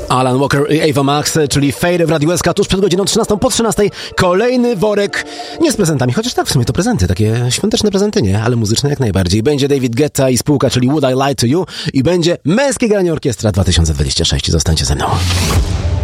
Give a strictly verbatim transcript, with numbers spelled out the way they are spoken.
Alan Walker i Ava Max, czyli Fade w Radiu S K tuż przed godziną trzynastą, po trzynastej. Kolejny worek, nie z prezentami, chociaż tak w sumie to prezenty, takie świąteczne prezenty, nie, ale muzyczne jak najbardziej. Będzie David Guetta i spółka, czyli Would I Lie to You i będzie Męskie Granie Orkiestra dwa tysiące dwudziesty szósty. Zostańcie ze mną.